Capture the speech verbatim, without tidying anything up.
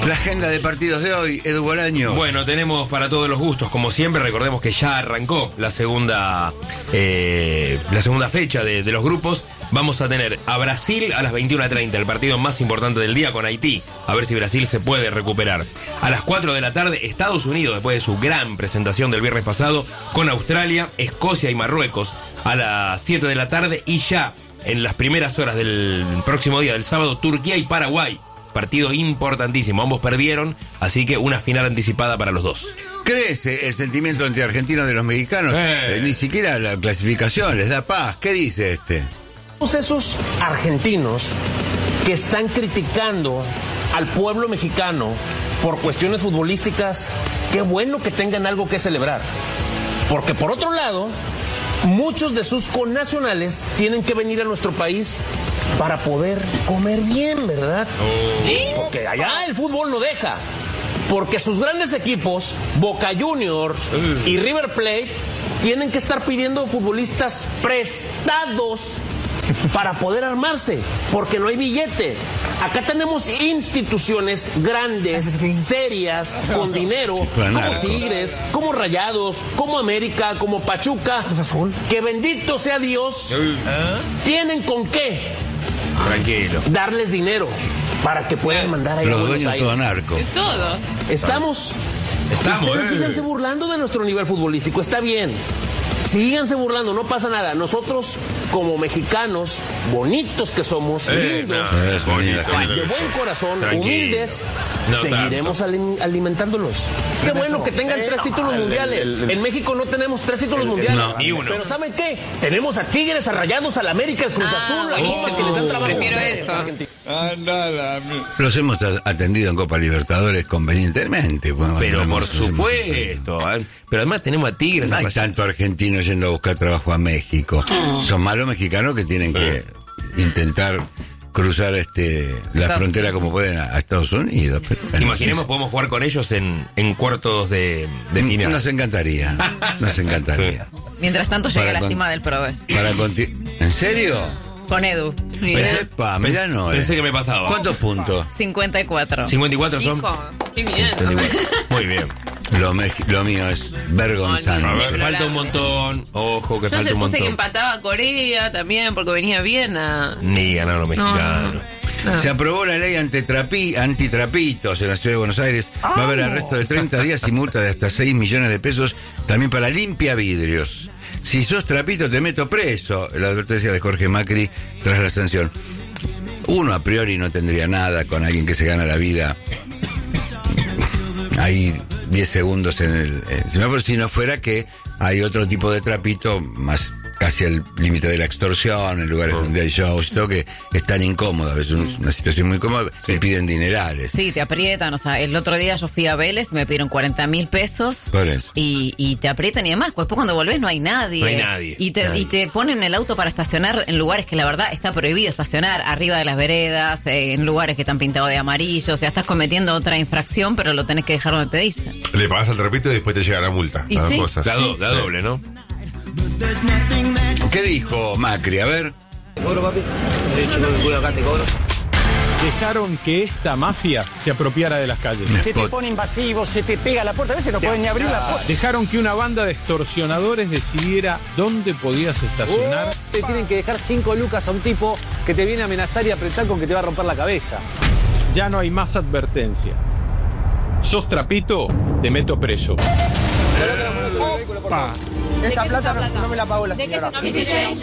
La agenda de partidos de hoy, Edu Bolaños. Bueno, tenemos para todos los gustos, como siempre. Recordemos que ya arrancó la segunda eh, la segunda fecha de, de los grupos. Vamos a tener a Brasil a las veintiuna treinta, el partido más importante del día con Haití. A ver si Brasil se puede recuperar. A las cuatro de la tarde, Estados Unidos, después de su gran presentación del viernes pasado, con Australia, Escocia y Marruecos. A las siete de la tarde y ya en las primeras horas del próximo día, del sábado, Turquía y Paraguay. Partido importantísimo, ambos perdieron, así que una final anticipada para los dos. Crece el sentimiento antiargentino de los mexicanos. Eh. Eh, ni siquiera la clasificación les da paz. ¿Qué dice este? Todos esos argentinos que están criticando al pueblo mexicano por cuestiones futbolísticas, qué bueno que tengan algo que celebrar. Porque por otro lado, muchos de sus connacionales tienen que venir a nuestro país para poder comer bien, ¿verdad? Oh. Porque allá el fútbol no deja. Porque sus grandes equipos, Boca Juniors y River Plate, tienen que estar pidiendo futbolistas prestados para poder armarse, porque no hay billete. Acá tenemos instituciones grandes, serias, con dinero, como Tigres, como Rayados, como América, como Pachuca, que bendito sea Dios, tienen con qué Tranquilo. darles dinero para que puedan mandar a Los dueños todo narco. De todos. Estamos. Estamos, Ustedes eh. síganse burlando de nuestro nivel futbolístico, está bien. Síganse burlando, no pasa nada. Nosotros, como mexicanos, bonitos que somos, Eh, lindos, no, es bonito. de buen corazón, Tranquilo. humildes, No seguiremos alim- alimentándolos. Qué bueno que tengan tres títulos mundiales. En México no tenemos tres títulos mundiales. no, ni uno. Pero ¿saben qué? Tenemos a Tigres, a Rayados, al América, al Cruz Ah, Azul, a buenísimo. Pumas, que les dan trabajo. Prefiero a ustedes, eso. Argentina. Los hemos atendido en Copa Libertadores convenientemente. Bueno, Pero hemos- por nos hemos- supuesto. ¿eh? Pero además tenemos a Tigres. No a hay Ray- tanto argentino yendo a buscar trabajo a México. Son malos mexicanos que tienen que intentar cruzar este la Exacto. frontera como pueden a, a Estados Unidos. Pero, bueno, Imaginemos, sí, podemos jugar con ellos en, en cuartos de, de sí. final. Nos encantaría. Nos encantaría. Mientras tanto llega Para la con- cima del Prove. Para conti- ¿En serio? Con Edu. Pensé, pa, mirá, no, eh. Pensé que me pasaba. ¿Cuántos puntos? cincuenta y cuatro. cincuenta y cuatro son. Chicos, qué bien. cincuenta y cuatro. Muy bien. Lo, me- lo mío es vergonzante. A ver. Falta un montón. Ojo que Yo falta se un puse montón. que empataba a Corea también porque venía bien a... Ni ganaron los mexicanos. No. Se aprobó la ley antitrapi, antitrapitos en la ciudad de Buenos Aires. Va a haber arresto de treinta días y multa de hasta seis millones de pesos también para limpia vidrios. Si sos trapito te meto preso, la advertencia de Jorge Macri tras la sanción. Uno a priori no tendría nada con alguien que se gana la vida ahí diez segundos en el eh, semáforo, si no fuera que hay otro tipo de trapito más casi al límite de la extorsión, en lugares donde hay shows y todo, que es tan incómodo, a veces un- una situación muy cómoda, Sí. se piden dinerales. Sí, te aprietan. O sea, el otro día yo fui a Vélez, me pidieron cuarenta mil pesos. Por eso. Y, y te aprietan y demás. Pues después cuando volvés no hay nadie. No hay nadie, Y te, nadie. y te ponen el auto para estacionar en lugares que la verdad está prohibido estacionar. Arriba de las veredas, eh, en lugares que están pintados de amarillo. O sea, estás cometiendo otra infracción, pero lo tenés que dejar donde te dicen. Le pagas al trapito y después te llega la multa. Y Las dos sí. cosas. La, do- la doble, ¿no? ¿Qué dijo Macri? A ver. Te cobro, papi. Eh, chico, que cuido acá, te cobro. Dejaron que esta mafia se apropiara de las calles. Se te pone invasivo, se te pega a la puerta, a veces no pueden ni abrir la puerta. Dejaron que una banda de extorsionadores decidiera dónde podías estacionar. Te tienen que dejar cinco lucas a un tipo que te viene a amenazar y apretar con que te va a romper la cabeza. Ya no hay más advertencia. Sos trapito, te meto preso. Esta plata no, no me la pagó la señora.